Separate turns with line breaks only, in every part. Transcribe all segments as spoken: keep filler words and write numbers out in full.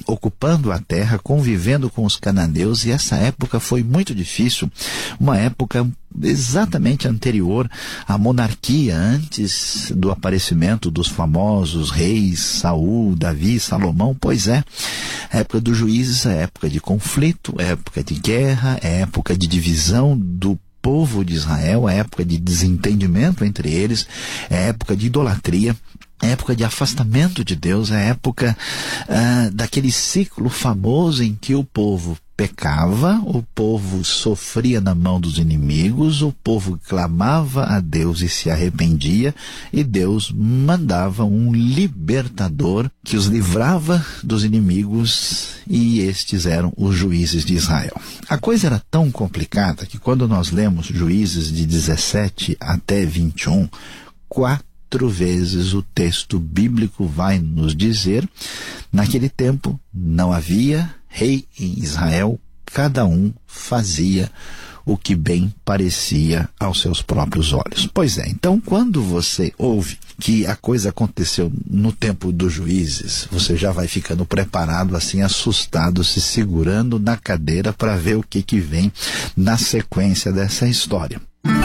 ocupando a terra, convivendo com os cananeus, e essa época foi muito difícil, uma época exatamente anterior à monarquia, antes do aparecimento dos famosos reis Saul, Davi, Salomão. Pois é, a época dos juízes é época de conflito, é época de guerra, é época de divisão do povo de Israel, é época de desentendimento entre eles, é época de idolatria, é época de afastamento de Deus, é época ah, daquele ciclo famoso em que o povo pecava, o povo sofria na mão dos inimigos, o povo clamava a Deus e se arrependia, e Deus mandava um libertador que os livrava dos inimigos, e estes eram os juízes de Israel. A coisa era tão complicada que quando nós lemos Juízes de dezessete até vinte e um, quatro vezes o texto bíblico vai nos dizer: naquele tempo não havia rei em Israel, cada um fazia o que bem parecia aos seus próprios olhos. Pois é, então quando você ouve que a coisa aconteceu no tempo dos juízes, você já vai ficando preparado, assim, assustado, se segurando na cadeira para ver o que que vem na sequência dessa história.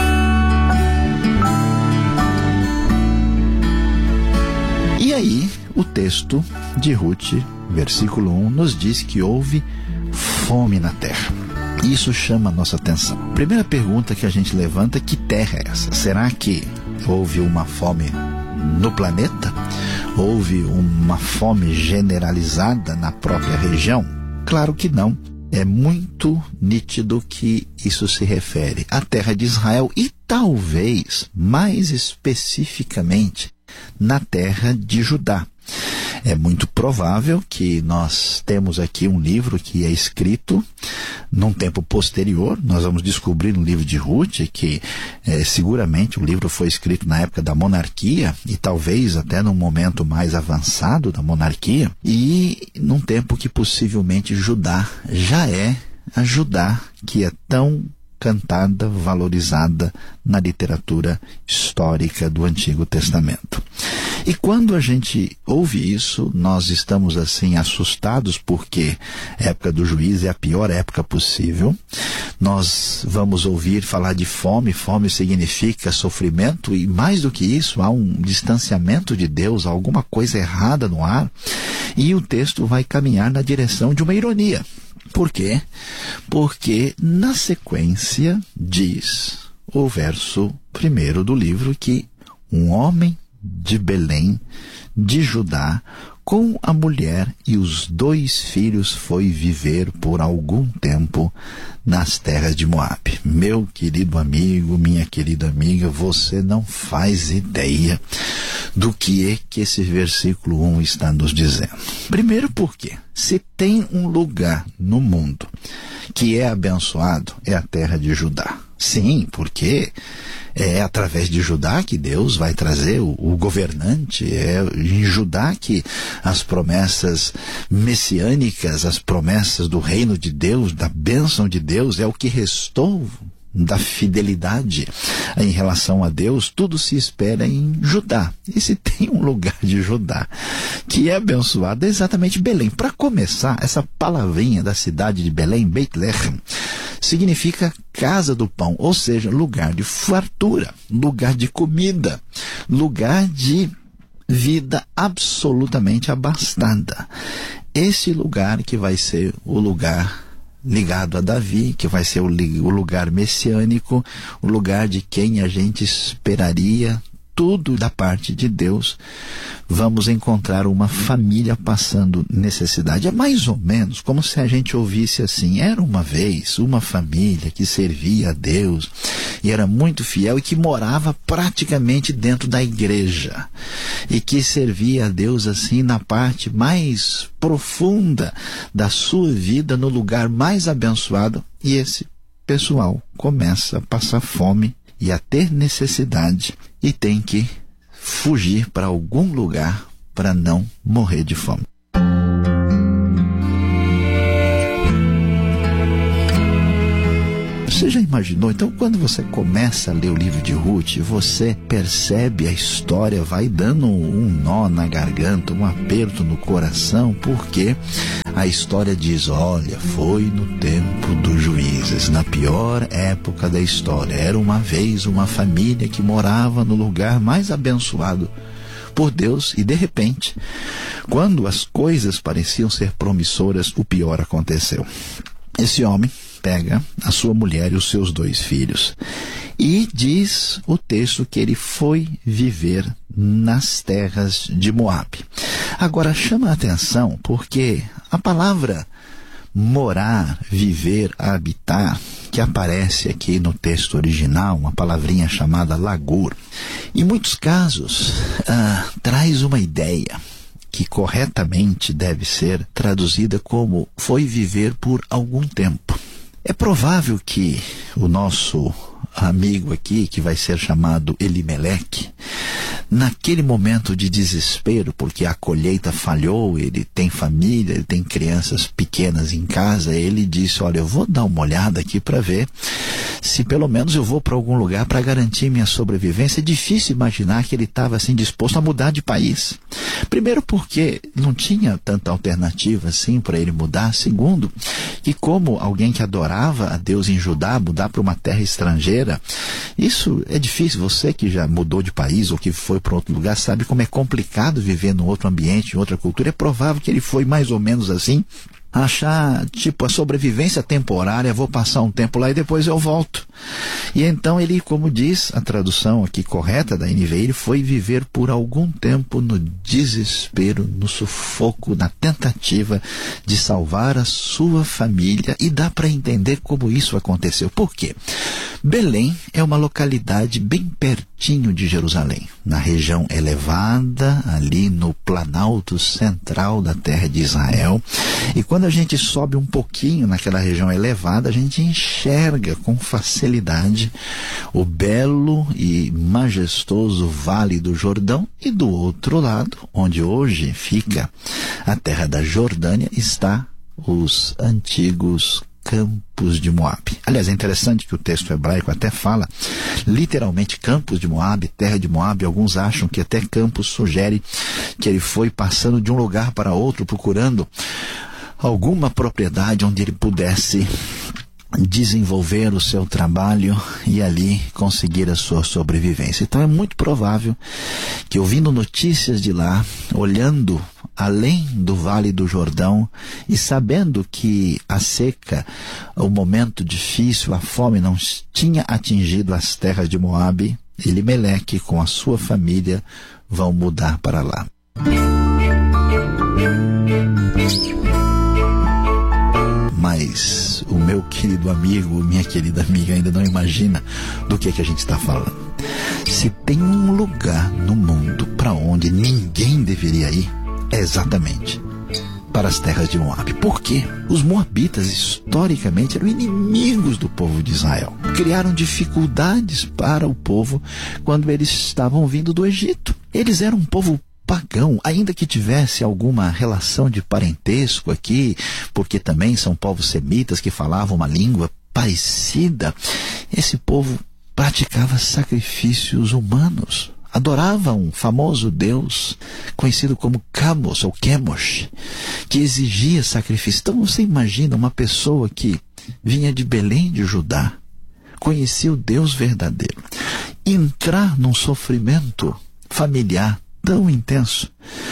E aí, o texto de Ruth, versículo um, nos diz que houve fome na terra. Isso chama a nossa atenção. Primeira pergunta que a gente levanta: que terra é essa? Será que houve uma fome no planeta? Houve uma fome generalizada na própria região? Claro que não. É muito nítido que isso se refere à terra de Israel e talvez, mais especificamente, na terra de Judá. É muito provável que nós temos aqui um livro que é escrito num tempo posterior. Nós vamos descobrir no livro de Ruth que é, seguramente o livro foi escrito na época da monarquia e talvez até num momento mais avançado da monarquia, e num tempo que possivelmente Judá já é a Judá que é tão cantada, valorizada na literatura histórica do Antigo Testamento. E quando a gente ouve isso, nós estamos assim assustados, porque a época do juízo é a pior época possível. Nós vamos ouvir falar de fome. Fome significa sofrimento, e mais do que isso, há um distanciamento de Deus, há alguma coisa errada no ar, e o texto vai caminhar na direção de uma ironia. Por quê? Porque na sequência diz o verso primeiro do livro que um homem de Belém, de Judá, com a mulher e os dois filhos foi viver por algum tempo nas terras de Moabe. Meu querido amigo, minha querida amiga, você não faz ideia do que é que esse versículo um está nos dizendo. Primeiro, porque se tem um lugar no mundo que é abençoado, é a terra de Judá. Sim, porque é através de Judá que Deus vai trazer o, o governante, é em Judá que as promessas messiânicas, as promessas do reino de Deus, da bênção de Deus, é o que restou da fidelidade em relação a Deus. Tudo se espera em Judá. E se tem um lugar de Judá que é abençoado, é exatamente Belém. Para começar, essa palavrinha da cidade de Belém, Beit Lehem, significa casa do pão, ou seja, lugar de fartura, lugar de comida, lugar de vida absolutamente abastada. Esse lugar que vai ser o lugar ligado a Davi, que vai ser o, o lugar messiânico, o lugar de quem a gente esperaria tudo da parte de Deus. Vamos encontrar uma família passando necessidade. É mais ou menos como se a gente ouvisse assim: era uma vez uma família que servia a Deus e era muito fiel e que morava praticamente dentro da igreja e que servia a Deus assim na parte mais profunda da sua vida, no lugar mais abençoado, e esse pessoal começa a passar fome e a ter necessidade e tem que fugir para algum lugar para não morrer de fome. Você já imaginou? Então, quando você começa a ler o livro de Ruth, você percebe a história, vai dando um nó na garganta, um aperto no coração, porque a a história diz, olha, foi no tempo dos juízes, na pior época da história. Era uma vez uma família que morava no lugar mais abençoado por Deus e, de repente, quando as coisas pareciam ser promissoras, o pior aconteceu. Esse homem pega a sua mulher e os seus dois filhos e diz o texto que ele foi viver nas terras de Moabe. Agora chama a atenção porque a palavra morar, viver, habitar, que aparece aqui no texto original, uma palavrinha chamada lagur, em muitos casos ah, traz uma ideia que corretamente deve ser traduzida como foi viver por algum tempo. É provável que o nosso amigo aqui, que vai ser chamado Elimeleque, naquele momento de desespero, porque a colheita falhou, ele tem família, ele tem crianças pequenas em casa, ele disse, olha, eu vou dar uma olhada aqui para ver se pelo menos eu vou para algum lugar para garantir minha sobrevivência. É difícil imaginar que ele estava assim disposto a mudar de país. Primeiro porque não tinha tanta alternativa assim para ele mudar. Segundo, que como alguém que adorava a Deus em Judá, mudar para uma terra estrangeira, isso é difícil. Você que já mudou de país ou que foi para outro lugar sabe como é complicado viver num outro ambiente, em outra cultura. É provável que ele foi mais ou menos assim, achar, tipo, a sobrevivência temporária, vou passar um tempo lá e depois eu volto. E então ele, como diz a tradução aqui correta da N V I, ele foi viver por algum tempo no desespero, no sufoco, na tentativa de salvar a sua família. E dá para entender como isso aconteceu. Por quê? Belém é uma localidade bem pertinho de Jerusalém, na região elevada, ali no planalto central da terra de Israel. E quando a gente sobe um pouquinho naquela região elevada, a gente enxerga com facilidade o belo e majestoso Vale do Jordão, e do outro lado, onde hoje fica a terra da Jordânia, está os antigos Campos de Moabe. Aliás, é interessante que o texto hebraico até fala literalmente Campos de Moabe, terra de Moabe. Alguns acham que até Campos sugere que ele foi passando de um lugar para outro procurando alguma propriedade onde ele pudesse desenvolver o seu trabalho e ali conseguir a sua sobrevivência. Então é muito provável que, ouvindo notícias de lá, olhando além do Vale do Jordão e sabendo que a seca, o momento difícil, a fome não tinha atingido as terras de Moabe, Elimeleque com a sua família vão mudar para lá. Mas o meu querido amigo, minha querida amiga, ainda não imagina do que, é que a gente está falando. Se tem um lugar no mundo para onde ninguém deveria ir, é exatamente para as terras de Moabe. Por quê? Os moabitas, historicamente, eram inimigos do povo de Israel. Criaram dificuldades para o povo quando eles estavam vindo do Egito. Eles eram um povo pagão, ainda que tivesse alguma relação de parentesco aqui, porque também são povos semitas que falavam uma língua parecida. Esse povo praticava sacrifícios humanos, adorava um famoso deus conhecido como Camos ou Chemosh, que exigia sacrifício. Então você imagina uma pessoa que vinha de Belém de Judá, conhecia o Deus verdadeiro, entrar num sofrimento familiar tão intenso,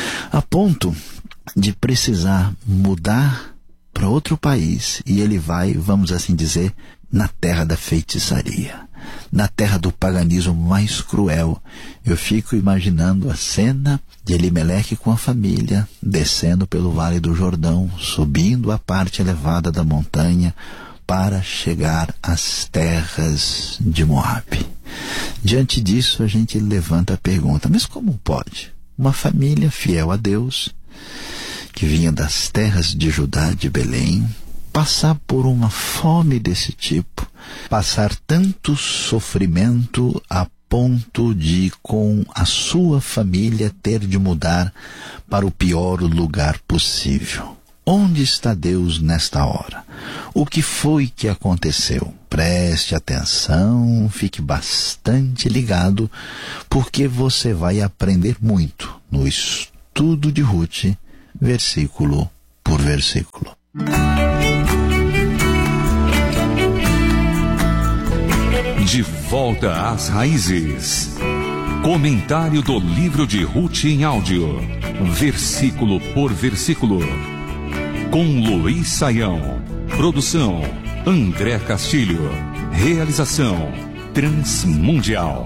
a ponto de precisar mudar para outro país, e ele vai, vamos assim dizer, na terra da feitiçaria, na terra do paganismo mais cruel. Eu fico imaginando a cena de Elimeleque com a família, descendo pelo Vale do Jordão, subindo a parte elevada da montanha, para chegar às terras de Moabe. Diante disso, a gente levanta a pergunta, mas como pode uma família fiel a Deus, que vinha das terras de Judá, de Belém, passar por uma fome desse tipo, passar tanto sofrimento a ponto de, com a sua família, ter de mudar para o pior lugar possível? Onde está Deus nesta hora? O que foi que aconteceu? Preste atenção, fique bastante ligado, porque você vai aprender muito no estudo de Ruth, versículo por versículo.
De volta às raízes. Comentário do livro de Ruth em áudio, versículo por versículo. Com Luiz Saião. Produção André Castilho. Realização Transmundial.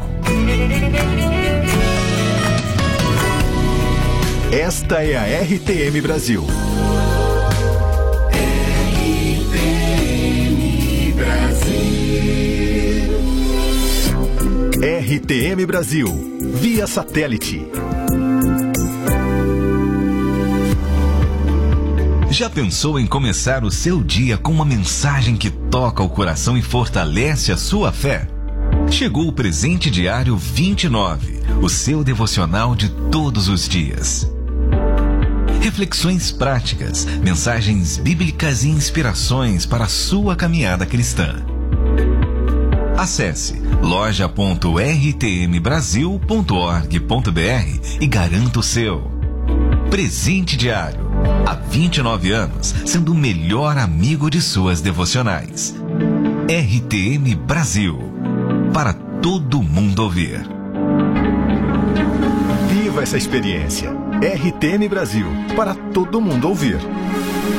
Esta é a R T M Brasil.
R T M Brasil.
R T M Brasil, via satélite.
Já pensou em começar o seu dia com uma mensagem que toca o coração e fortalece a sua fé? Chegou o Presente Diário vinte e nove, o seu devocional de todos os dias. Reflexões práticas, mensagens bíblicas e inspirações para a sua caminhada cristã. Acesse loja ponto r t m brasil ponto org ponto b r e garanta o seu. Presente Diário, há vinte e nove anos, sendo o melhor amigo de suas devocionais. R T M Brasil, para todo mundo ouvir.
Viva essa experiência. R T M Brasil, para todo mundo ouvir.